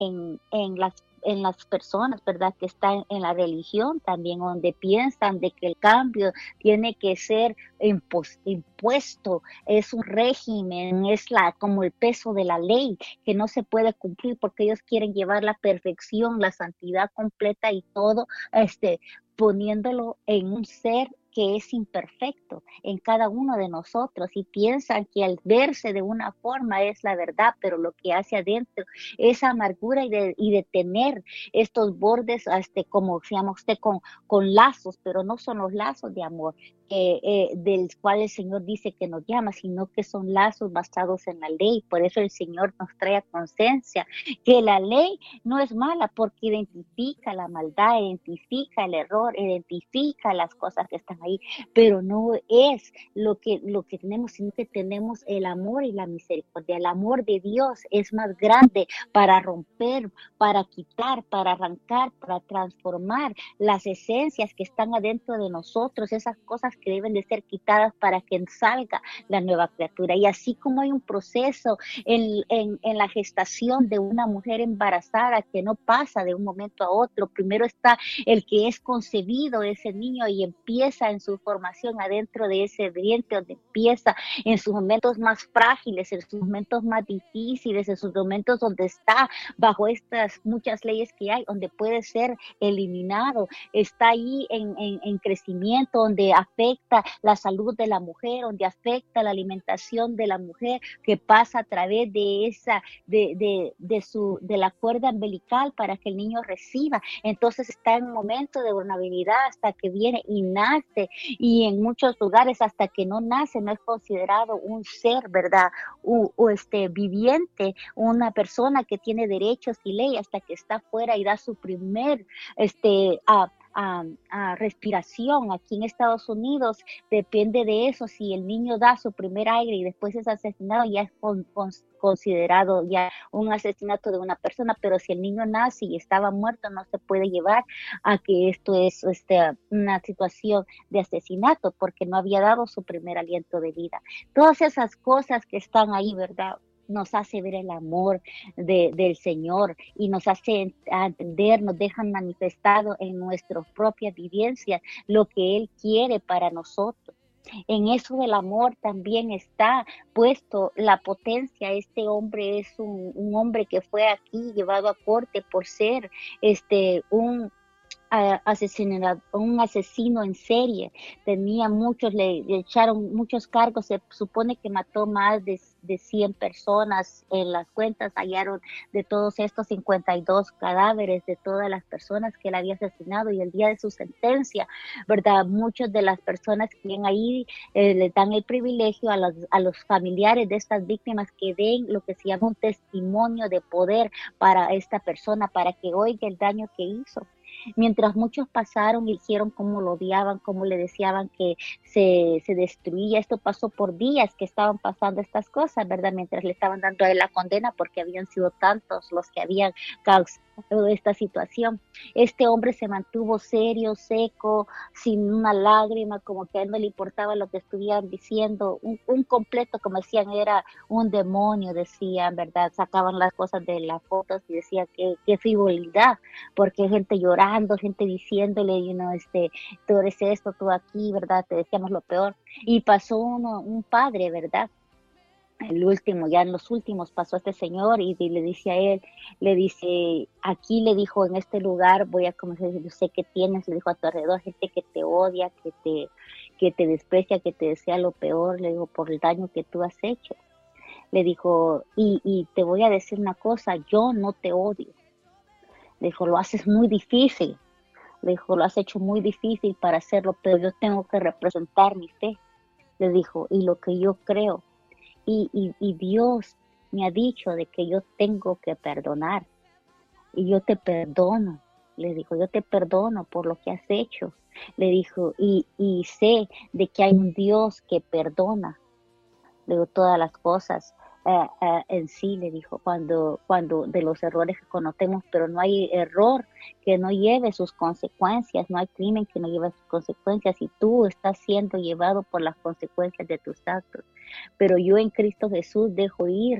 en las personas, ¿verdad? Que están en la religión también, donde piensan de que el cambio tiene que ser impuesto, es un régimen, como el peso de la ley, que no se puede cumplir porque ellos quieren llevar la perfección, la santidad completa y todo, poniéndolo en un ser que es imperfecto en cada uno de nosotros y piensan que al verse de una forma es la verdad, pero lo que hace adentro es amargura y de tener estos bordes, como se llama usted, con lazos, pero no son los lazos de amor. Del cual el Señor dice que nos llama, sino que son lazos basados en la ley. Por eso el Señor nos trae a conciencia que la ley no es mala porque identifica la maldad, identifica el error, identifica las cosas que están ahí, pero no es lo que tenemos, sino que tenemos el amor y la misericordia. El amor de Dios es más grande para romper, para quitar, para arrancar, para transformar las esencias que están adentro de nosotros, esas cosas que deben de ser quitadas para que salga la nueva criatura. Y así como hay un proceso en la gestación de una mujer embarazada que no pasa de un momento a otro, primero está el que es concebido ese niño y empieza en su formación adentro de ese vientre, donde empieza en sus momentos más frágiles, en sus momentos más difíciles, en sus momentos donde está bajo estas muchas leyes que hay, donde puede ser eliminado, está ahí en crecimiento, donde afecta la salud de la mujer, donde afecta la alimentación de la mujer, que pasa a través de esa, de la cuerda umbilical para que el niño reciba. Entonces está en un momento de vulnerabilidad hasta que viene y nace, y en muchos lugares hasta que no nace no es considerado un ser, ¿verdad? Viviente, una persona que tiene derechos y ley hasta que está fuera y da su primer respiración. Aquí en Estados Unidos depende de eso, si el niño da su primer aire y después es asesinado, ya es considerado ya un asesinato de una persona, pero si el niño nace y estaba muerto, no se puede llevar a que esto es una situación de asesinato, porque no había dado su primer aliento de vida. Todas esas cosas que están ahí, ¿verdad?, nos hace ver el amor del Señor y nos hace entender, nos dejan manifestado en nuestras propias vivencias lo que Él quiere para nosotros. En eso del amor también está puesto la potencia. Este hombre es un hombre que fue aquí llevado a corte por ser un asesino en serie. Tenía muchos, le echaron muchos cargos, se supone que mató más de 100 personas. En las cuentas hallaron de todos estos 52 cadáveres de todas las personas que él había asesinado, y el día de su sentencia, ¿verdad?, muchas de las personas que vienen ahí le dan el privilegio a los familiares de estas víctimas que den lo que se llama un testimonio de poder para esta persona, para que oiga el daño que hizo. Mientras muchos pasaron y dijeron cómo lo odiaban, cómo le deseaban que se destruía. Esto pasó por días que estaban pasando estas cosas, ¿verdad? Mientras le estaban dando a él la condena, porque habían sido tantos los que habían causado esta situación. Este hombre se mantuvo serio, seco, sin una lágrima, como que a él no le importaba lo que estuvieran diciendo. Un completo, como decían, era un demonio, decían, ¿verdad? Sacaban las cosas de las fotos y decían que frivolidad, porque hay gente llorando, gente diciéndole, tú eres esto, tú aquí, ¿verdad? Te decíamos lo peor. Y pasó un padre, ¿verdad? El último, ya en los últimos pasó este señor y le dice a él, le dice, aquí le dijo, en este lugar voy a comenzar, yo sé que tienes, le dijo, a tu alrededor gente que te odia, que te desprecia, que te desea lo peor, le dijo, por el daño que tú has hecho. Le dijo, y te voy a decir una cosa, yo no te odio. Le dijo, lo haces muy difícil. Le dijo, lo has hecho muy difícil para hacerlo, pero yo tengo que representar mi fe. Le dijo, y lo que yo creo. Y Dios me ha dicho de que yo tengo que perdonar. Y yo te perdono. Le dijo, yo te perdono por lo que has hecho. Le dijo, y sé de que hay un Dios que perdona. Le digo, todas las cosas en sí, le dijo, cuando de los errores que conocemos, pero no hay error que no lleve sus consecuencias, no hay crimen que no lleve sus consecuencias, y tú estás siendo llevado por las consecuencias de tus actos. Pero yo en Cristo Jesús dejo ir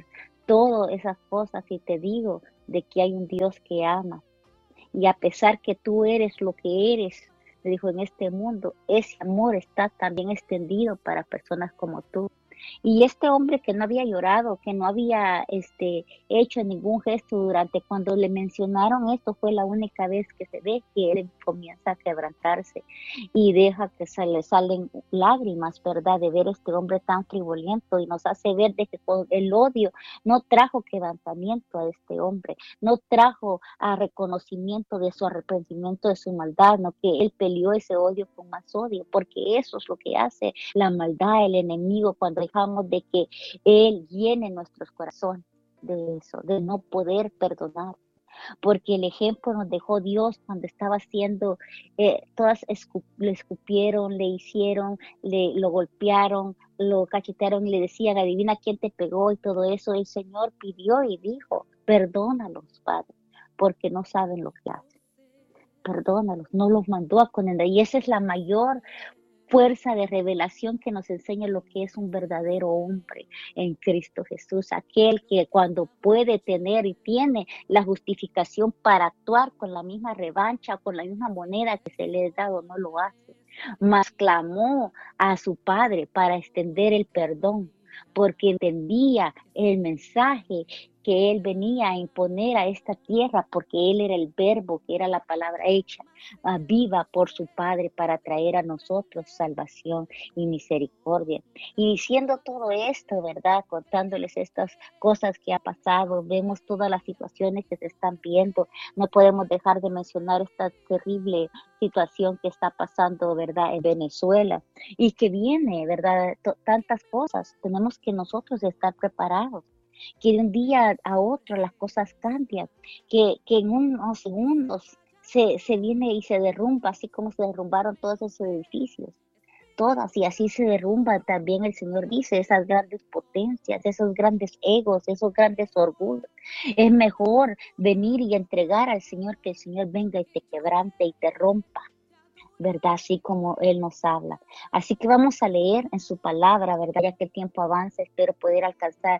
todas esas cosas y te digo de que hay un Dios que ama. Y a pesar que tú eres lo que eres, me dijo, en este mundo, ese amor está también extendido para personas como tú. Y este hombre que no había llorado, que no había hecho ningún gesto durante cuando le mencionaron esto, fue la única vez que se ve que él comienza a quebrantarse y deja que se le salen lágrimas, ¿verdad? De ver este hombre tan frivolento y nos hace ver de que con el odio no trajo quebrantamiento a este hombre, no trajo a reconocimiento de su arrepentimiento de su maldad, no que él peleó ese odio con más odio, porque eso es lo que hace la maldad, el enemigo, cuando dejamos de que él llene nuestros corazones de eso, de no poder perdonar. Porque el ejemplo nos dejó Dios cuando estaba haciendo, todas le escupieron, le hicieron, lo golpearon, lo cachetearon y le decían, adivina quién te pegó y todo eso. El Señor pidió y dijo, perdónalos, Padre, porque no saben lo que hacen. Perdónalos, no los mandó a condenar. Y esa es la mayor fuerza de revelación que nos enseña lo que es un verdadero hombre en Cristo Jesús, aquel que cuando puede tener y tiene la justificación para actuar con la misma revancha, con la misma moneda que se le ha dado, no lo hace, mas clamó a su Padre para extender el perdón, porque entendía el mensaje que él venía a imponer a esta tierra, porque él era el verbo, que era la palabra hecha viva por su Padre para traer a nosotros salvación y misericordia. Y diciendo todo esto, ¿verdad? Contándoles estas cosas que ha pasado, vemos todas las situaciones que se están viendo. No podemos dejar de mencionar esta terrible situación que está pasando, ¿verdad? En Venezuela y que viene, ¿verdad? Tantas cosas. Tenemos que nosotros estar preparados, que de un día a otro las cosas cambian, que en unos segundos se viene y se derrumba, así como se derrumbaron todos esos edificios, todas, y así se derrumba también, el Señor dice, esas grandes potencias, esos grandes egos, esos grandes orgullos. Es mejor venir y entregar al Señor, que el Señor venga y te quebrante y te rompa, ¿verdad? Así como Él nos habla. Así que vamos a leer en su palabra, ¿verdad? Ya que el tiempo avanza, espero poder alcanzar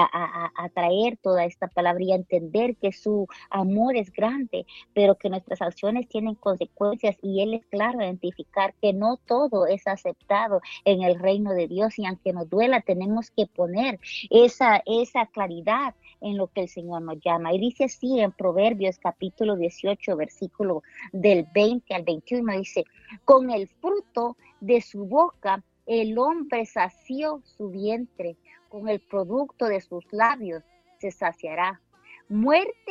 a traer toda esta palabra y a entender que su amor es grande, pero que nuestras acciones tienen consecuencias y Él es claro identificar que no todo es aceptado en el reino de Dios y aunque nos duela, tenemos que poner esa claridad en lo que el Señor nos llama. Y dice así en Proverbios capítulo 18, versículo del 20 al 21, dice, con el fruto de su boca el hombre sació su vientre, con el producto de sus labios se saciará. Muerte y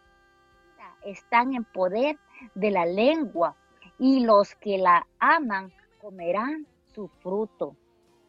vida están en poder de la lengua, y los que la aman comerán su fruto.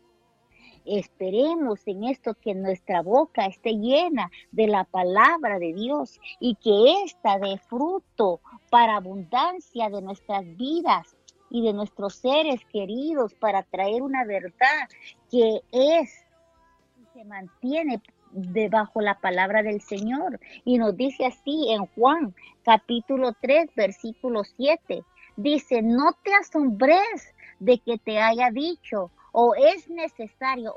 Esperemos en esto que nuestra boca esté llena de la palabra de Dios y que ésta dé fruto para abundancia de nuestras vidas y de nuestros seres queridos, para traer una verdad que es y se mantiene debajo la palabra del Señor. Y nos dice así en Juan capítulo 3, versículo 7. Dice, no te asombres de que te haya dicho, o es necesario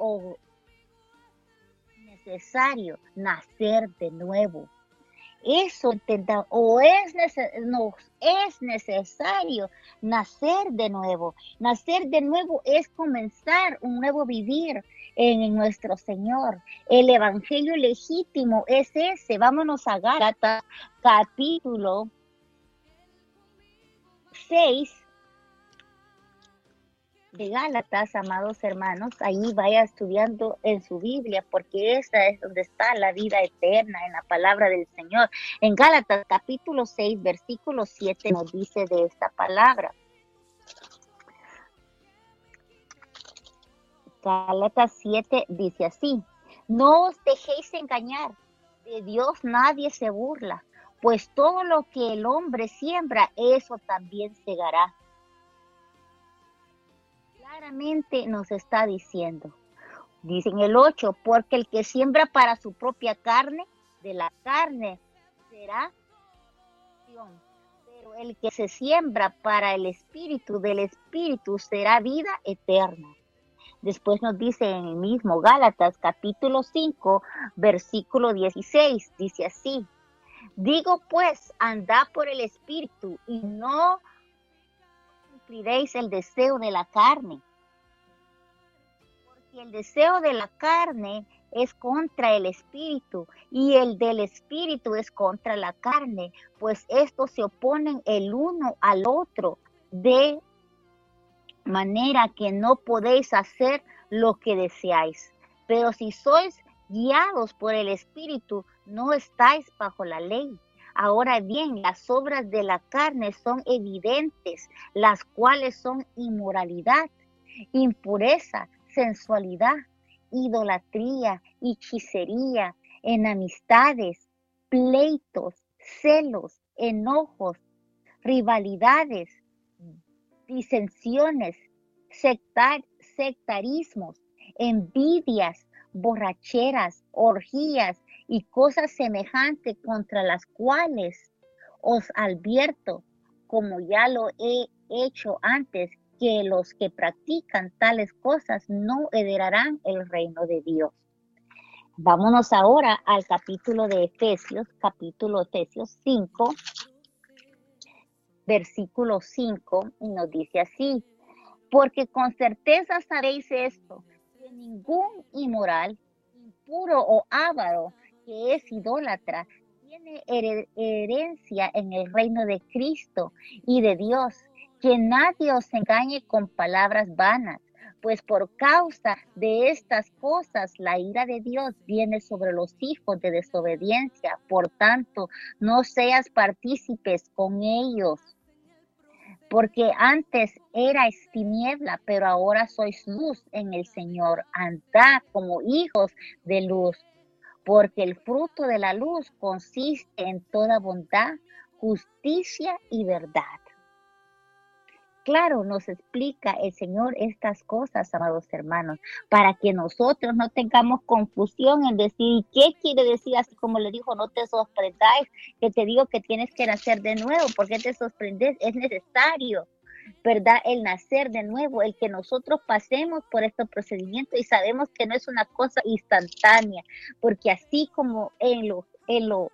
nacer de nuevo. Eso intentamos, nos es necesario nacer de nuevo. Nacer de nuevo es comenzar un nuevo vivir en nuestro Señor. El evangelio legítimo es ese. Vámonos a Gálatas capítulo 6 de Gálatas, amados hermanos. Ahí vaya estudiando en su Biblia, porque esa es donde está la vida eterna, en la palabra del Señor. En Gálatas capítulo 6, versículo 7 nos dice de esta palabra. Gálatas 7 dice así: no os dejéis engañar, de Dios nadie se burla, pues todo lo que el hombre siembra, eso también segará. Claramente nos está diciendo, dice en el 8, porque el que siembra para su propia carne, de la carne será, pero el que se siembra para el espíritu, del espíritu será vida eterna. Después nos dice en el mismo Gálatas capítulo 5, versículo 16, dice así: digo pues, andad por el Espíritu y no cumpliréis el deseo de la carne. Porque el deseo de la carne es contra el Espíritu y el del Espíritu es contra la carne, pues estos se oponen el uno al otro, de manera que no podéis hacer lo que deseáis. Pero si sois guiados por el Espíritu, no estáis bajo la ley. Ahora bien, las obras de la carne son evidentes, las cuales son inmoralidad, impureza, sensualidad, idolatría, hechicería, enemistades, pleitos, celos, enojos, rivalidades, disensiones, sectarismos, envidias, borracheras, orgías y cosas semejantes, contra las cuales os advierto, como ya lo he hecho antes, que los que practican tales cosas no heredarán el reino de Dios. Vámonos ahora al capítulo de Efesios 5, versículo 5, y nos dice así: porque con certeza sabéis esto, que ningún inmoral, impuro o avaro, que es idólatra, tiene herencia en el reino de Cristo y de Dios. Que nadie os engañe con palabras vanas, pues por causa de estas cosas la ira de Dios viene sobre los hijos de desobediencia. Por tanto, no seas partícipes con ellos. Porque antes erais tiniebla, pero ahora sois luz en el Señor. Andad como hijos de luz, porque el fruto de la luz consiste en toda bondad, justicia y verdad. Claro, nos explica el Señor estas cosas, amados hermanos, para que nosotros no tengamos confusión en decir qué quiere decir, así como le dijo: no te sorprendáis, que te digo que tienes que nacer de nuevo. ¿Por qué te sorprendes? Es necesario, ¿verdad?, el nacer de nuevo, el que nosotros pasemos por estos procedimientos, y sabemos que no es una cosa instantánea, porque así como en lo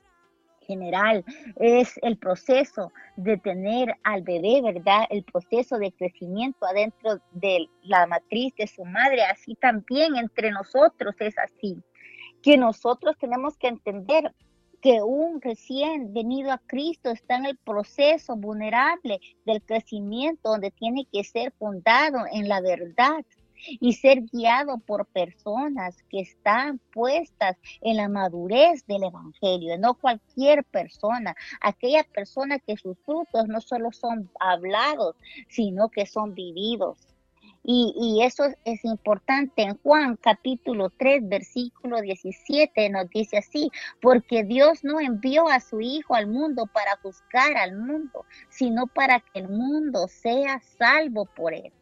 general es el proceso de tener al bebé, ¿verdad?, el proceso de crecimiento adentro de la matriz de su madre, así también entre nosotros es así, que nosotros tenemos que entender que un recién venido a Cristo está en el proceso vulnerable del crecimiento, donde tiene que ser fundado en la verdad y ser guiado por personas que están puestas en la madurez del Evangelio, no cualquier persona, aquella persona que sus frutos no solo son hablados, sino que son vividos. Y eso es importante. En Juan capítulo 3, versículo 17 nos dice así: porque Dios no envió a su Hijo al mundo para juzgar al mundo, sino para que el mundo sea salvo por él.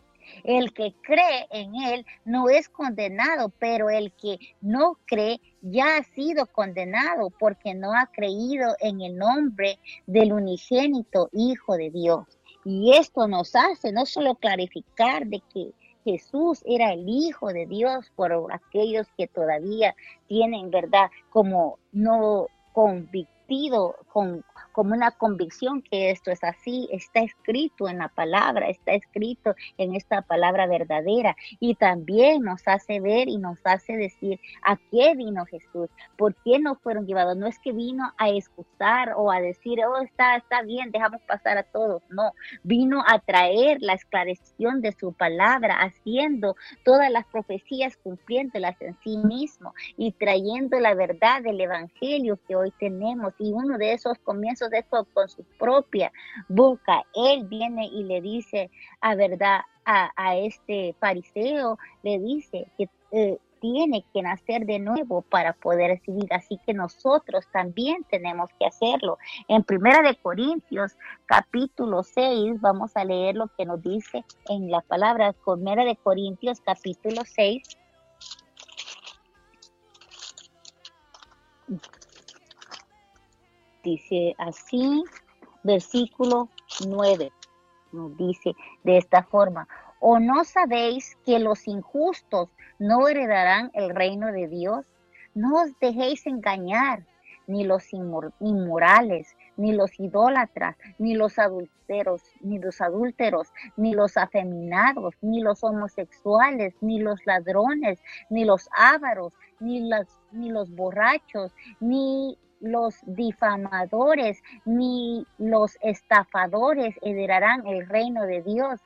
El que cree en él no es condenado, pero el que no cree ya ha sido condenado, porque no ha creído en el nombre del unigénito Hijo de Dios. Y esto nos hace no solo clarificar de que Jesús era el Hijo de Dios por aquellos que todavía tienen, ¿verdad?, como no convictido, como una convicción que esto es así. Está escrito en la palabra, está escrito en esta palabra verdadera, y también nos hace ver y nos hace decir a qué vino Jesús, por qué no fueron llevados. No es que vino a excusar o a decir: oh, está bien, dejamos pasar a todos. No, vino a traer la esclareción de su palabra, haciendo todas las profecías, cumpliéndolas en sí mismo y trayendo la verdad del evangelio que hoy tenemos. Y uno de esos comienzos es con su propia boca. Él viene y le dice a verdad a este fariseo, le dice que tiene que nacer de nuevo para poder recibir. Así que nosotros también tenemos que hacerlo. En Primera de Corintios capítulo 6, vamos a leer lo que nos dice en la palabra. Primera de Corintios capítulo 6. Dice así, versículo 9, nos dice de esta forma: ¿O no sabéis que los injustos no heredarán el reino de Dios? No os dejéis engañar, ni los inmorales, ni los idólatras, ni los adúlteros, ni los afeminados, ni los homosexuales, ni los ladrones, ni los ávaros, ni los borrachos, ni los difamadores, ni los estafadores heredarán el reino de Dios.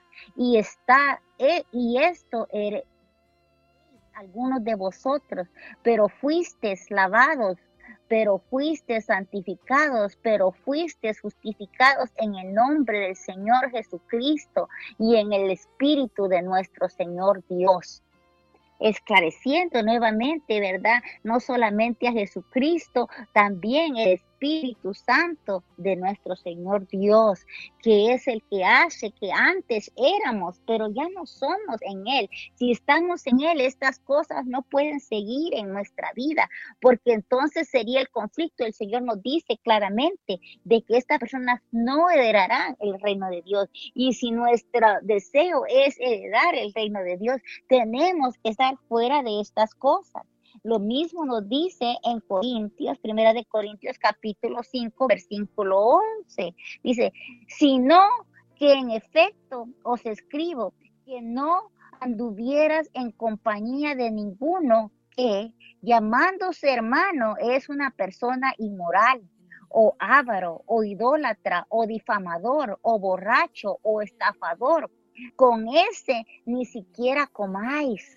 Y esto algunos de vosotros, pero fuisteis lavados, pero fuisteis santificados, pero fuisteis justificados en el nombre del Señor Jesucristo y en el Espíritu de nuestro Señor Dios. Esclareciendo nuevamente, ¿verdad? No solamente a Jesucristo, también el Espíritu Santo de nuestro Señor Dios, que es el que hace que antes éramos, pero ya no somos en Él. Si estamos en Él, estas cosas no pueden seguir en nuestra vida, porque entonces sería el conflicto. El Señor nos dice claramente de que estas personas no heredarán el reino de Dios. Y si nuestro deseo es heredar el reino de Dios, tenemos que estar fuera de estas cosas. Lo mismo nos dice en Corintios, Primera de Corintios capítulo 5, versículo 11. Dice, sino que en efecto os escribo que no anduvieras en compañía de ninguno que, llamándose hermano, es una persona inmoral, o avaro, o idólatra, o difamador, o borracho, o estafador. Con ese ni siquiera comáis.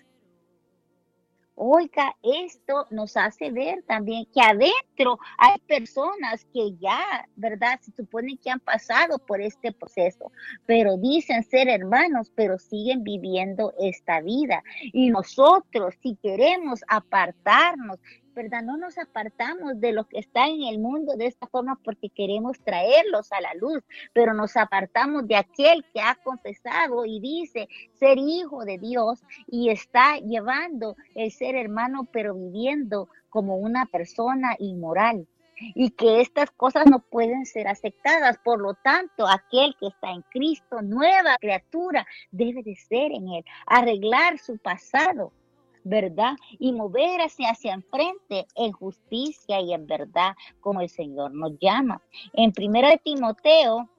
Oiga, esto nos hace ver también que adentro hay personas que ya, ¿verdad? Se supone que han pasado por este proceso, pero dicen ser hermanos, pero siguen viviendo esta vida. Y nosotros, si queremos apartarnos, ¿verdad? No nos apartamos de lo que está en el mundo de esta forma porque queremos traerlos a la luz, pero nos apartamos de aquel que ha confesado y dice ser hijo de Dios y está llevando el ser hermano, pero viviendo como una persona inmoral. Y que estas cosas no pueden ser aceptadas. Por lo tanto, aquel que está en Cristo, nueva criatura, debe de ser en Él, arreglar su pasado, ¿verdad? Y moverse hacia enfrente en justicia y en verdad, como el Señor nos llama. En 1 de Timoteo,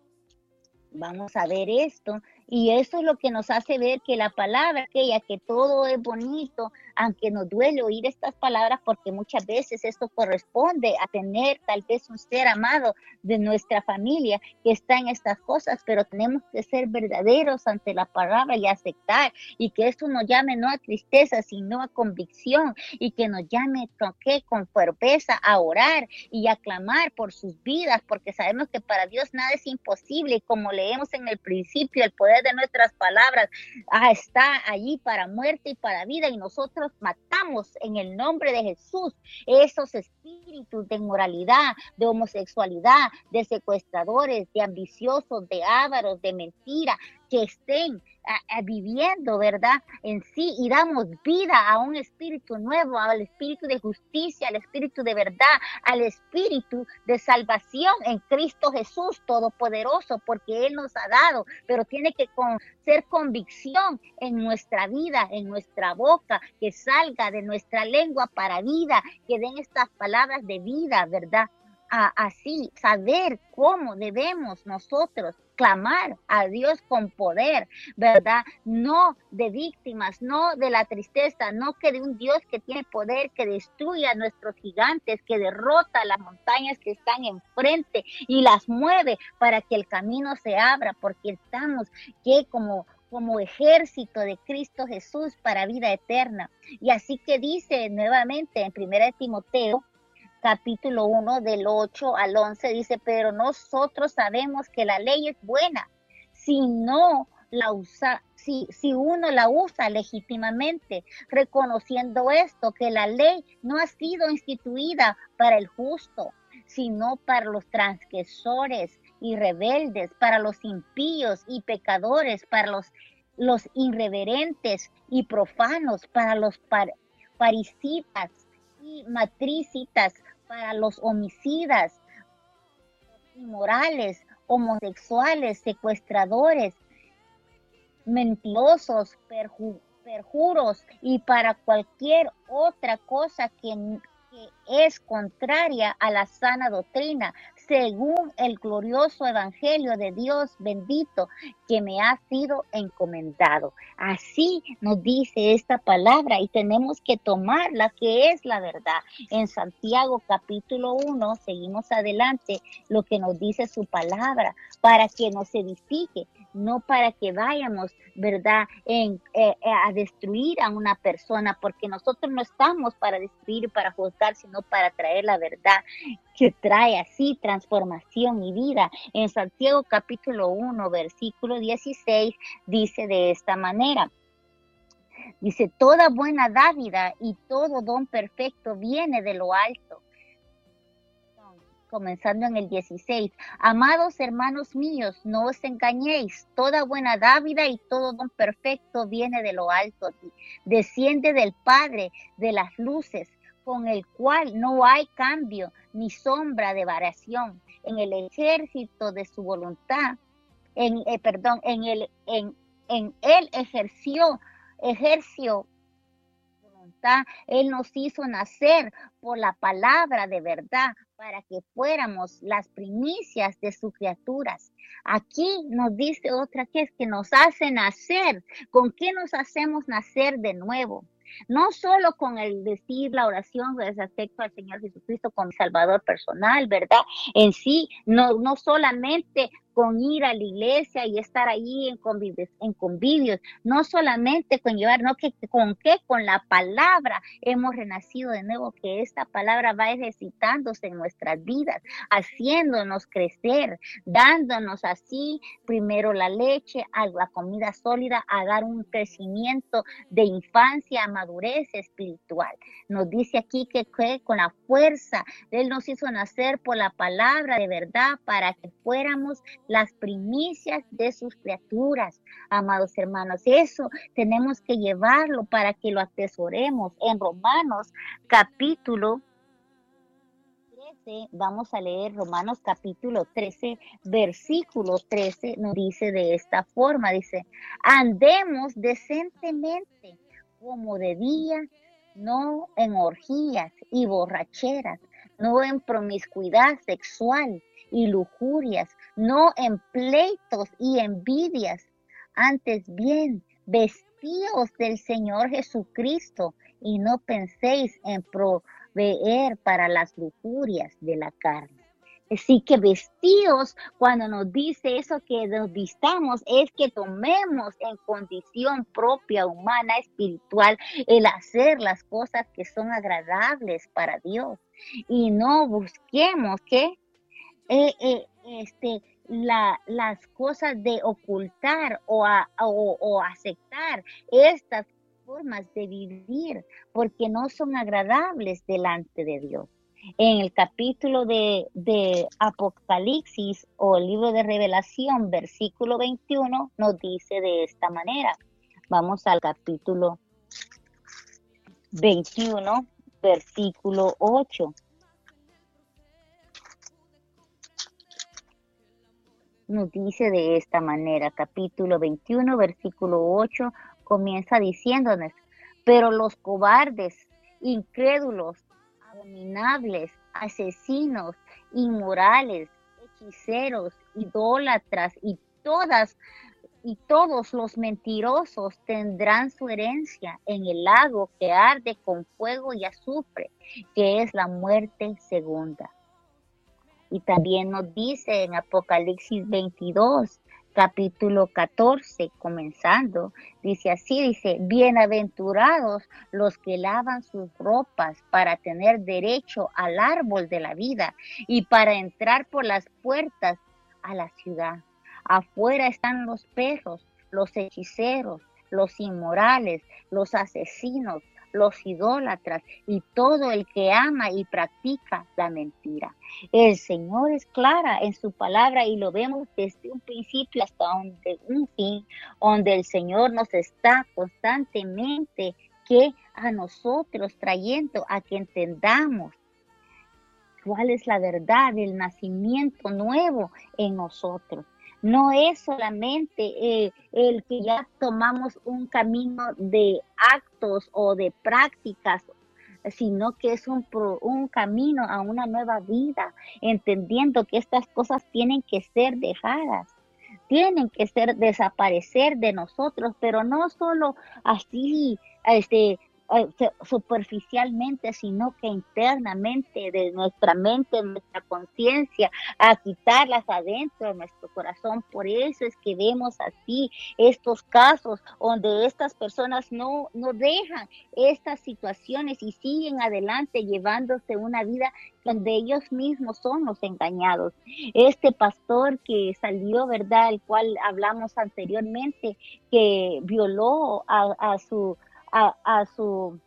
vamos a ver esto, y eso es lo que nos hace ver que la palabra aquella, que todo es bonito, aunque nos duele oír estas palabras, porque muchas veces esto corresponde a tener tal vez un ser amado de nuestra familia que está en estas cosas, pero tenemos que ser verdaderos ante la palabra y aceptar, y que esto nos llame no a tristeza, sino a convicción, y que nos llame con fuerza a orar y a clamar por sus vidas, porque sabemos que para Dios nada es imposible, y como leemos en el principio, el poder de nuestras palabras está allí para muerte y para vida, y nosotros matamos en el nombre de Jesús esos espíritus de inmoralidad, de homosexualidad, de secuestradores, de ambiciosos, de ávaros, de mentira, que estén viviendo, ¿verdad? En sí, y damos vida a un espíritu nuevo, al espíritu de justicia, al espíritu de verdad, al espíritu de salvación en Cristo Jesús Todopoderoso, porque Él nos ha dado, pero tiene que ser convicción en nuestra vida, en nuestra boca, que salga de nuestra lengua para vida, que den estas palabras de vida, ¿verdad? Así, saber cómo debemos nosotros clamar a Dios con poder, ¿verdad? No de víctimas, no de la tristeza, no que de un Dios que tiene poder, que destruye a nuestros gigantes, que derrota las montañas que están enfrente y las mueve para que el camino se abra, porque estamos que como ejército de Cristo Jesús para vida eterna. Y así que dice nuevamente en 1 Timoteo, capítulo 1 del 8 al 11, dice, pero nosotros sabemos que la ley es buena si no la usa, si uno la usa legítimamente, reconociendo esto, que la ley no ha sido instituida para el justo, sino para los transgresores y rebeldes, para los impíos y pecadores, para los irreverentes y profanos, para los parisitas y matricitas, para los homicidas, inmorales, homosexuales, secuestradores, mentirosos, perjuros y para cualquier otra cosa que es contraria a la sana doctrina, según el glorioso evangelio de Dios bendito que me ha sido encomendado. Así nos dice esta palabra y tenemos que tomar la que es la verdad. En Santiago capítulo 1, seguimos adelante, lo que nos dice su palabra, para que nos edifique, no para que vayamos, ¿verdad?, a destruir a una persona, porque nosotros no estamos para destruir y para juzgar, sino para traer la verdad que trae así transformación y vida. En Santiago capítulo 1, versículo 16, dice de esta manera. Dice, toda buena dávida y todo don perfecto viene de lo alto. Comenzando en el 16, amados hermanos míos, no os engañéis, toda buena dávida y todo don perfecto viene de lo alto, desciende del Padre de las luces, con el cual no hay cambio ni sombra de variación. En el ejército de su voluntad, en él ejerció voluntad, él nos hizo nacer por la palabra de verdad, para que fuéramos las primicias de sus criaturas. Aquí nos dice otra que es que nos hace nacer. ¿Con qué nos hacemos nacer de nuevo? No solo con el decir la oración respecto al Señor Jesucristo como Salvador personal, ¿verdad? En sí, no solamente con ir a la iglesia y estar ahí en convivios, no solamente con llevar, no que con la palabra hemos renacido de nuevo, que esta palabra va ejercitándose en nuestras vidas, haciéndonos crecer, dándonos así primero la leche, a la comida sólida, a dar un crecimiento de infancia a madurez espiritual. Nos dice aquí que con la fuerza, Él nos hizo nacer por la palabra de verdad para que fuéramos las primicias de sus criaturas, amados hermanos. Eso tenemos que llevarlo para que lo atesoremos. En Romanos capítulo 13, vamos a leer Romanos capítulo 13, versículo 13, nos dice de esta forma, dice, andemos decentemente como de día, no en orgías y borracheras, no en promiscuidad sexual y lujurias, no en pleitos y envidias, antes bien, vestíos del Señor Jesucristo y no penséis en proveer para las lujurias de la carne. Así que vestidos, cuando nos dice eso que nos vistamos, es que tomemos en condición propia, humana, espiritual, el hacer las cosas que son agradables para Dios. Y no busquemos que las cosas de ocultar o aceptar estas formas de vivir, porque no son agradables delante de Dios. En el capítulo de Apocalipsis o el libro de Revelación, versículo 21, nos dice de esta manera. Vamos al capítulo 21, versículo 8. Nos dice de esta manera, capítulo 21, versículo 8, comienza diciéndonos, pero los cobardes, incrédulos, abominables, asesinos, inmorales, hechiceros, idólatras y todos los mentirosos tendrán su herencia en el lago que arde con fuego y azufre, que es la muerte segunda. Y también nos dice en Apocalipsis 22, capítulo 14, comenzando, dice así, dice, bienaventurados los que lavan sus ropas para tener derecho al árbol de la vida y para entrar por las puertas a la ciudad. Afuera están los perros, los hechiceros, los inmorales, los asesinos, los idólatras y todo el que ama y practica la mentira. El Señor es clara en su palabra y lo vemos desde un principio hasta un fin, donde el Señor nos está constantemente que a nosotros trayendo a que entendamos cuál es la verdad del nacimiento nuevo en nosotros. No es solamente el que ya tomamos un camino de actos o de prácticas, sino que es un camino a una nueva vida, entendiendo que estas cosas tienen que ser dejadas, tienen que ser desaparecer de nosotros, pero no solo así, superficialmente, sino que internamente, de nuestra mente, de nuestra conciencia, a quitarlas adentro de nuestro corazón. Por eso es que vemos así estos casos donde estas personas no dejan estas situaciones y siguen adelante llevándose una vida donde ellos mismos son los engañados. Este pastor que salió, ¿verdad? El cual hablamos anteriormente, que violó a su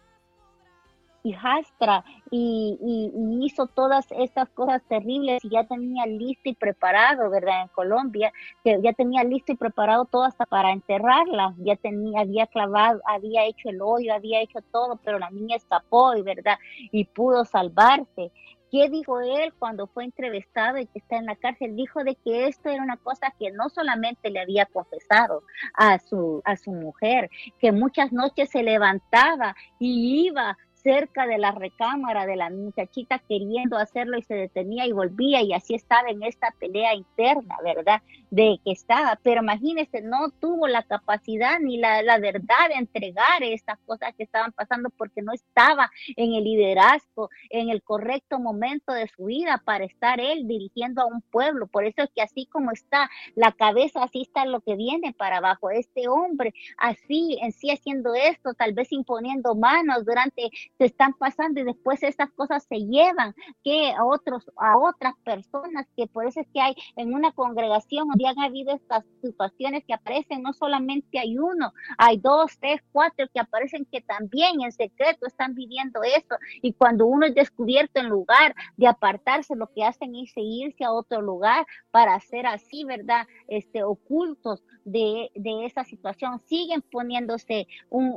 hijastra y hizo todas estas cosas terribles y ya tenía listo y preparado, ¿verdad? En Colombia, que ya tenía listo y preparado todo hasta para enterrarla, ya tenía, había clavado, había hecho el hoyo, había hecho todo, pero la niña escapó, ¿verdad? Y pudo salvarse. ¿Qué dijo él cuando fue entrevistado y que está en la cárcel? Dijo de que esto era una cosa que no solamente le había confesado a su mujer, que muchas noches se levantaba y iba cerca de la recámara de la muchachita queriendo hacerlo y se detenía y volvía y así estaba en esta pelea interna, ¿verdad? De que estaba, pero imagínense, no tuvo la capacidad ni la verdad de entregar estas cosas que estaban pasando porque no estaba en el liderazgo, en el correcto momento de su vida para estar él dirigiendo a un pueblo. Por eso es que así como está la cabeza, así está lo que viene para abajo. Este hombre así en sí haciendo esto, tal vez imponiendo manos durante se están pasando y después estas cosas se llevan que a otras personas, que por eso es que hay en una congregación donde han habido estas situaciones que aparecen, no solamente hay uno, hay dos, tres, cuatro que aparecen que también en secreto están viviendo esto y cuando uno es descubierto en lugar de apartarse, lo que hacen es irse a otro lugar para hacer así, ¿verdad? Ocultos de esa situación, siguen poniéndose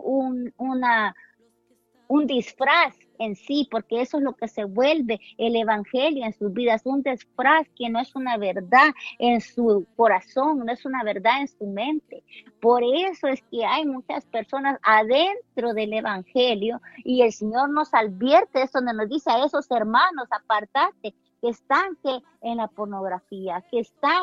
un disfraz en sí, porque eso es lo que se vuelve el evangelio en sus vidas, un disfraz que no es una verdad en su corazón, no es una verdad en su mente. Por eso es que hay muchas personas adentro del evangelio y el Señor nos advierte, eso nos dice a esos hermanos, apartate, que están en la pornografía, que están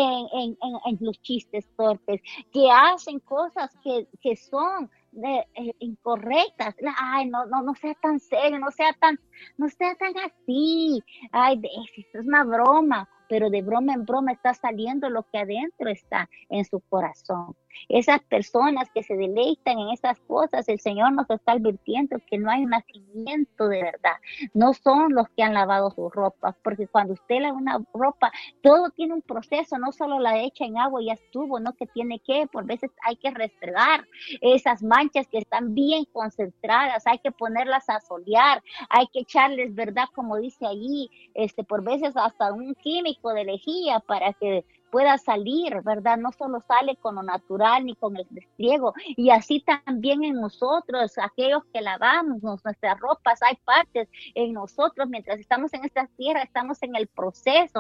en los chistes torpes, que hacen cosas que son incorrectas. Ay, no sea tan serio, no sea tan así. Ay, es una broma, pero de broma en broma está saliendo lo que adentro está en su corazón. Esas personas que se deleitan en esas cosas, el Señor nos está advirtiendo que no hay un nacimiento de verdad. No son los que han lavado sus ropas, porque cuando usted lava una ropa, todo tiene un proceso, no solo la echa en agua y ya estuvo, no que tiene que, por veces hay que restregar esas manchas que están bien concentradas, hay que ponerlas a solear, hay que echarles, ¿verdad? Como dice allí, por veces hasta un químico de lejía para que pueda salir, ¿verdad? No solo sale con lo natural ni con el despliego. Y así también en nosotros, aquellos que lavamos nuestras ropas, hay partes en nosotros, mientras estamos en esta tierra, estamos en el proceso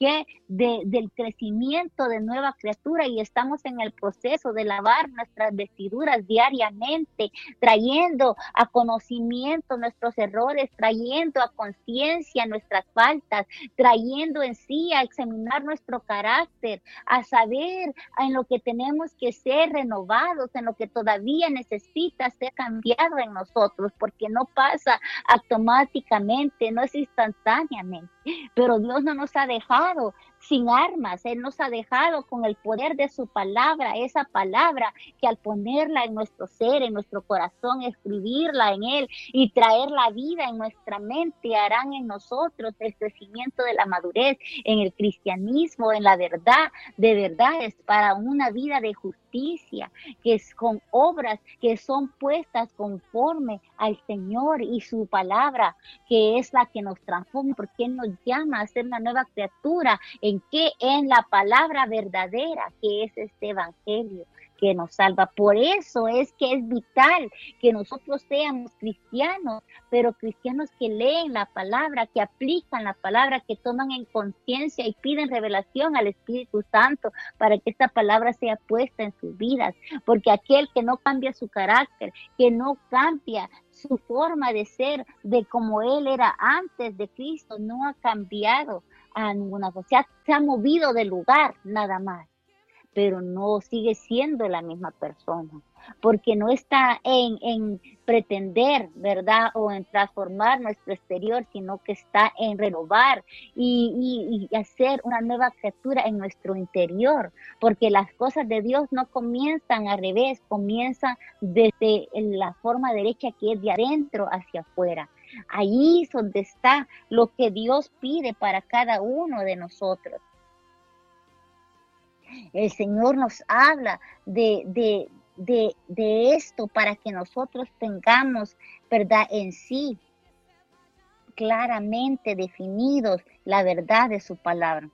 del crecimiento de nueva criatura y estamos en el proceso de lavar nuestras vestiduras diariamente, trayendo a conocimiento nuestros errores, trayendo a conciencia nuestras faltas, trayendo en sí a examinar nuestro carácter, a saber en lo que tenemos que ser renovados, en lo que todavía necesita ser cambiado en nosotros, porque no pasa automáticamente, no es instantáneamente. Pero Dios no nos ha dejado sin armas, Él nos ha dejado con el poder de su palabra, esa palabra que al ponerla en nuestro ser, en nuestro corazón, escribirla en Él y traer la vida en nuestra mente, harán en nosotros el crecimiento de la madurez, en el cristianismo, en la verdad, de verdades, para una vida de justicia, que es con obras que son puestas conforme al Señor y su palabra, que es la que nos transforma, porque Él nos llama a ser una nueva criatura. ¿En qué? En la palabra verdadera, que es este evangelio. que nos salva. Por eso es que es vital que nosotros seamos cristianos, pero cristianos que leen la palabra, que aplican la palabra, que toman en conciencia y piden revelación al Espíritu Santo para que esta palabra sea puesta en sus vidas. Porque aquel que no cambia su carácter, que no cambia su forma de ser, de como él era antes de Cristo, no ha cambiado a ninguna cosa, se ha movido de lugar nada más, pero no sigue siendo la misma persona, porque no está en pretender, ¿verdad? O en transformar nuestro exterior, sino que está en renovar y hacer una nueva criatura en nuestro interior, porque las cosas de Dios no comienzan al revés, comienzan desde la forma derecha, que es de adentro hacia afuera. Ahí es donde está lo que Dios pide para cada uno de nosotros. El Señor nos habla de esto para que nosotros tengamos, ¿verdad?, en sí claramente definidos la verdad de su palabra.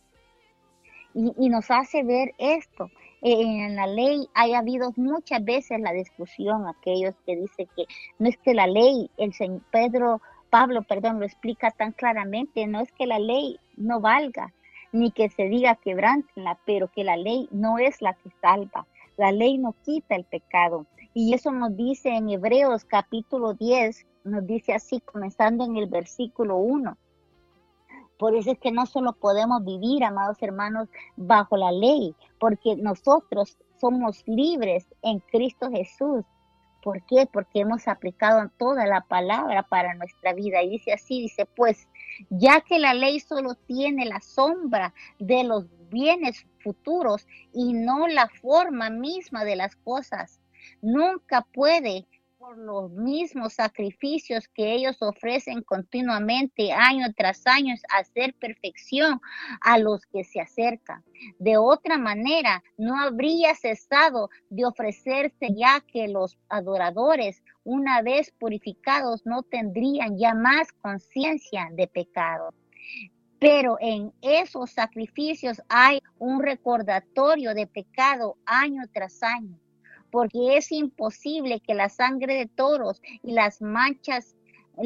Y nos hace ver esto. En la ley ha habido muchas veces la discusión, aquellos que dicen que no es que la ley, Pablo, lo explica tan claramente, no es que la ley no valga, ni que se diga quebrántenla, pero que la ley no es la que salva. La ley no quita el pecado. Y eso nos dice en Hebreos capítulo 10, nos dice así, comenzando en el versículo 1. Por eso es que no solo podemos vivir, amados hermanos, bajo la ley, porque nosotros somos libres en Cristo Jesús. ¿Por qué? Porque hemos aplicado toda la palabra para nuestra vida. Y dice así, dice, pues, ya que la ley solo tiene la sombra de los bienes futuros y no la forma misma de las cosas, nunca puede, por los mismos sacrificios que ellos ofrecen continuamente, año tras año, hacer perfección a los que se acercan. De otra manera, no habría cesado de ofrecerse, ya que los adoradores, una vez purificados, no tendrían ya más conciencia de pecado. Pero en esos sacrificios hay un recordatorio de pecado año tras año, porque es imposible que la sangre de toros y las manchas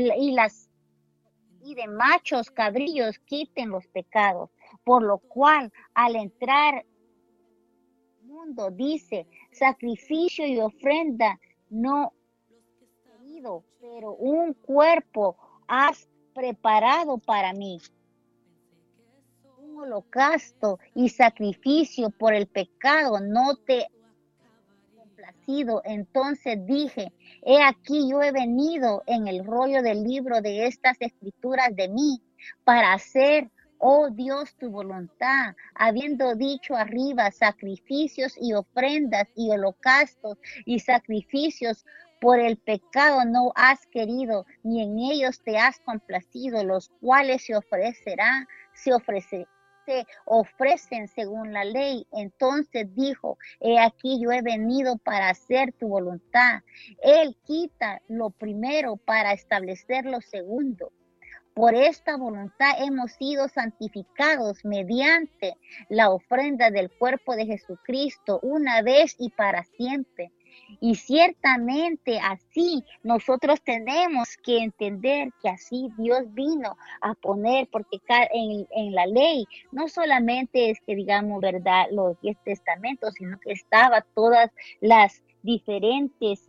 y de machos cabrillos quiten los pecados, por lo cual al entrar al mundo dice, sacrificio y ofrenda no he querido, pero un cuerpo has preparado para mí. Un holocausto y sacrificio por el pecado no te complacido. Entonces dije, he aquí yo he venido en el rollo del libro de estas escrituras de mí para hacer, oh Dios, tu voluntad, habiendo dicho arriba, sacrificios y ofrendas y holocaustos y sacrificios por el pecado no has querido, ni en ellos te has complacido, los cuales se ofrecen según la ley. Entonces dijo, he aquí yo he venido para hacer tu voluntad. Él quita lo primero para establecer lo segundo. Por esta voluntad hemos sido santificados mediante la ofrenda del cuerpo de Jesucristo una vez y para siempre. Y ciertamente así nosotros tenemos que entender que así Dios vino a poner, porque en la ley no solamente es que digamos, ¿verdad?, los 10 testamentos, sino que estaba todas las diferentes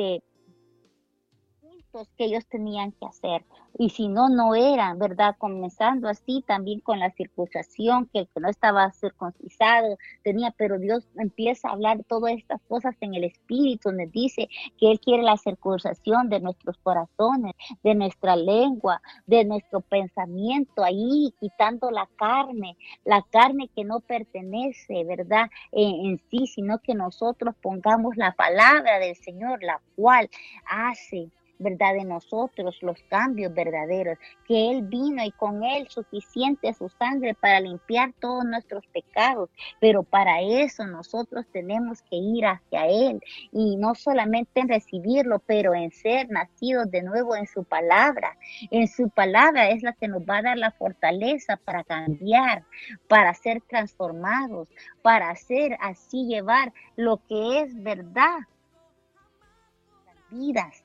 que ellos tenían que hacer, y si no, no eran, ¿verdad? Comenzando así también con la circuncisión, que el que no estaba circuncisado tenía, pero Dios empieza a hablar todas estas cosas en el Espíritu, nos dice que Él quiere la circuncisión de nuestros corazones, de nuestra lengua, de nuestro pensamiento, ahí quitando la carne que no pertenece, ¿verdad?, en sí, sino que nosotros pongamos la palabra del Señor, la cual hace ¿verdad? De nosotros los cambios verdaderos, que Él vino y con Él suficiente su sangre para limpiar todos nuestros pecados, pero para eso nosotros tenemos que ir hacia Él y no solamente en recibirlo, pero en ser nacidos de nuevo en su palabra. En su palabra es la que nos va a dar la fortaleza para cambiar, para ser transformados, para hacer así llevar lo que es verdad, las vidas.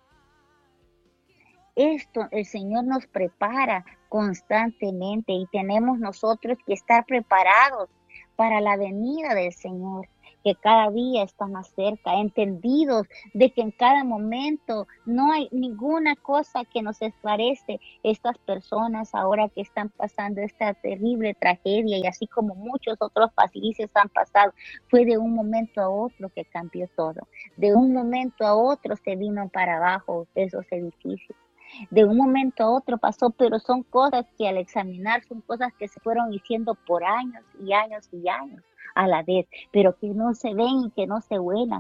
Esto el Señor nos prepara constantemente y tenemos nosotros que estar preparados para la venida del Señor, que cada día está más cerca, entendidos de que en cada momento no hay ninguna cosa que nos esclarece estas personas ahora que están pasando esta terrible tragedia y así como muchos otros países han pasado, fue de un momento a otro que cambió todo, de un momento a otro se vino para abajo esos edificios. De un momento a otro pasó, pero son cosas que al examinar son cosas que se fueron diciendo por años y años y años a la vez, pero que no se ven y que no se vuelan.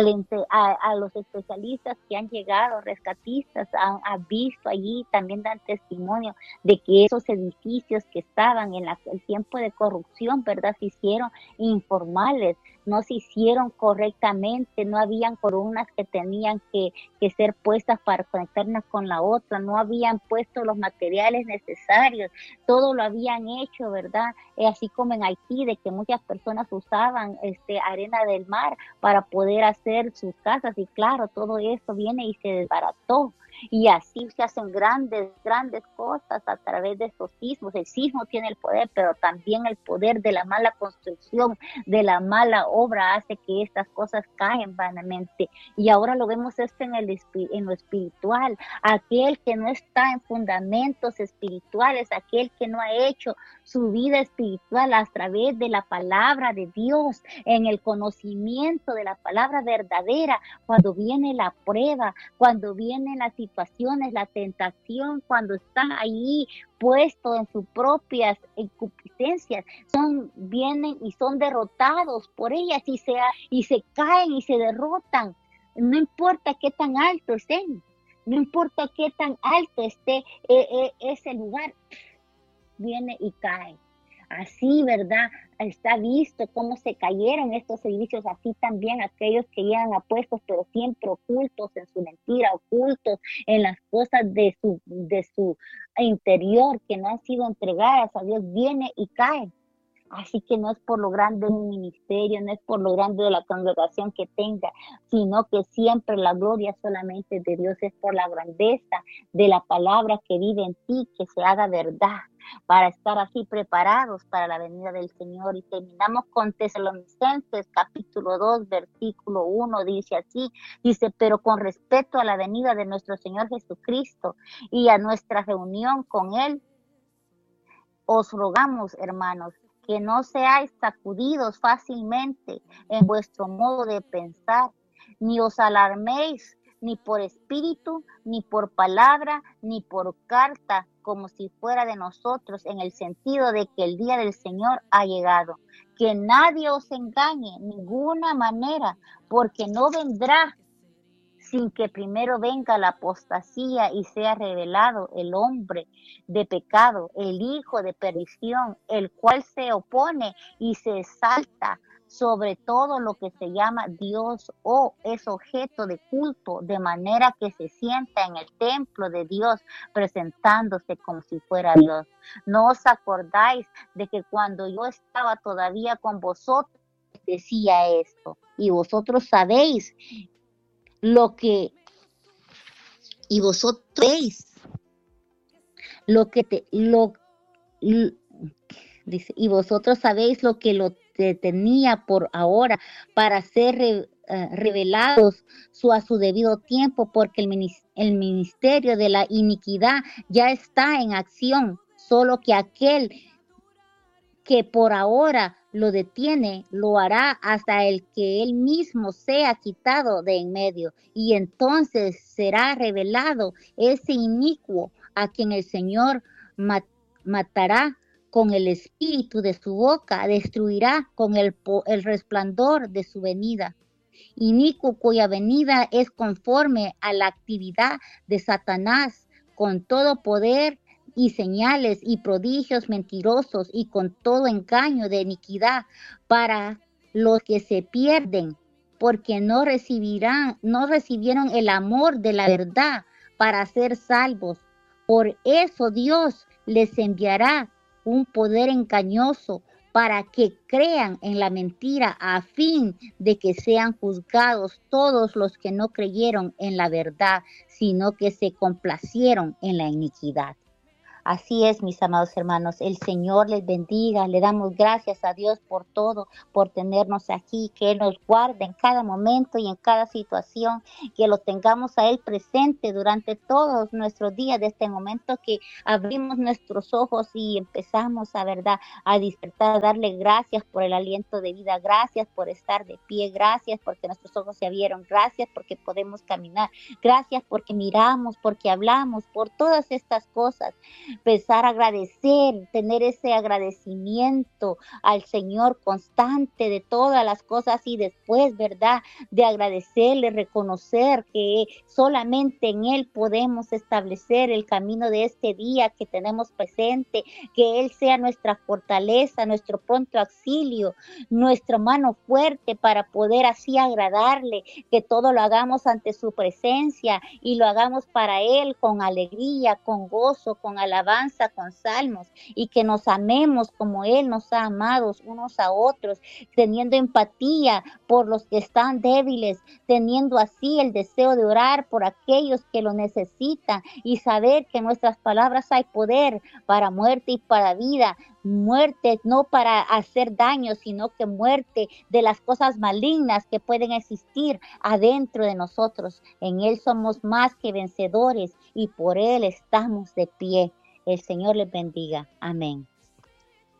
A los especialistas que han llegado, rescatistas, han visto allí, también dan testimonio de que esos edificios que estaban en el tiempo de corrupción, ¿verdad? Se hicieron informales, no se hicieron correctamente, no habían columnas que tenían que ser puestas para conectarnos con la otra, no habían puesto los materiales necesarios, todo lo habían hecho, ¿verdad? Así como en Haití, de que muchas personas usaban arena del mar para poder hacer sus casas, y claro, todo esto viene y se desbarató. Y así se hacen grandes cosas a través de estos sismos. El sismo tiene el poder, pero también el poder de la mala construcción, de la mala obra, hace que estas cosas caen vanamente. Y ahora lo vemos esto en lo espiritual. Aquel que no está en fundamentos espirituales, aquel que no ha hecho su vida espiritual a través de la palabra de Dios, en el conocimiento de la palabra verdadera, cuando viene la prueba, cuando vienen las situaciones, la tentación, cuando está ahí puesto en sus propias concupiscencias, vienen y son derrotados por ellas y se caen y se derrotan. No importa qué tan alto estén, no importa qué tan alto esté ese lugar, viene y cae. Así, ¿verdad? Está visto cómo se cayeron estos edificios, así también aquellos que llegan a puestos, pero siempre ocultos en su mentira, ocultos en las cosas de su interior que no han sido entregadas a Dios, viene y cae. Así que no es por lo grande de un ministerio, no es por lo grande de la congregación que tenga, sino que siempre la gloria solamente de Dios, es por la grandeza de la palabra que vive en ti, que se haga verdad, para estar así preparados para la venida del Señor. Y terminamos con Tesalonicenses capítulo 2, versículo 1, dice así, dice, pero con respecto a la venida de nuestro Señor Jesucristo y a nuestra reunión con Él, os rogamos, hermanos, que no seáis sacudidos fácilmente en vuestro modo de pensar, ni os alarméis, ni por espíritu, ni por palabra, ni por carta, como si fuera de nosotros, en el sentido de que el día del Señor ha llegado. Que nadie os engañe, ninguna manera, porque no vendrá sin que primero venga la apostasía y sea revelado el hombre de pecado, el hijo de perdición, el cual se opone y se exalta sobre todo lo que se llama Dios o es objeto de culto, de manera que se sienta en el templo de Dios presentándose como si fuera Dios. ¿No os acordáis de que cuando yo estaba todavía con vosotros decía esto? Y vosotros sabéis lo que, y vosotros veis lo que dice, y vosotros sabéis lo que lo tenía por ahora para ser revelados a su debido tiempo, porque el ministerio de la iniquidad ya está en acción, solo que aquel que por ahora lo detiene, lo hará hasta el que él mismo sea quitado de en medio, y entonces será revelado ese inicuo a quien el Señor matará con el espíritu de su boca, destruirá con el resplandor de su venida. inicuo cuya venida es conforme a la actividad de Satanás, con todo poder y señales y prodigios mentirosos y con todo engaño de iniquidad para los que se pierden, porque no recibieron el amor de la verdad para ser salvos. Por eso Dios les enviará un poder engañoso para que crean en la mentira, a fin de que sean juzgados todos los que no creyeron en la verdad, sino que se complacieron en la iniquidad. Así es, mis amados hermanos, el Señor les bendiga, le damos gracias a Dios por todo, por tenernos aquí, que Él nos guarde en cada momento y en cada situación, que lo tengamos a Él presente durante todos nuestros días, de este momento que abrimos nuestros ojos y empezamos a verdad, a disfrutar, a darle gracias por el aliento de vida, gracias por estar de pie, gracias porque nuestros ojos se abrieron, gracias porque podemos caminar, gracias porque miramos, porque hablamos, por todas estas cosas. Empezar a agradecer, tener ese agradecimiento al Señor constante de todas las cosas y después, ¿verdad? De agradecerle, reconocer que solamente en Él podemos establecer el camino de este día que tenemos presente, que Él sea nuestra fortaleza, nuestro pronto auxilio, nuestra mano fuerte para poder así agradarle, que todo lo hagamos ante su presencia y lo hagamos para Él con alegría, con gozo, con alabanza, con salmos, y que nos amemos como Él nos ha amado unos a otros, teniendo empatía por los que están débiles, teniendo así el deseo de orar por aquellos que lo necesitan y saber que en nuestras palabras hay poder para muerte y para vida. Muerte no para hacer daño, sino que muerte de las cosas malignas que pueden existir adentro de nosotros. En Él somos más que vencedores y por Él estamos de pie. El Señor les bendiga. Amén.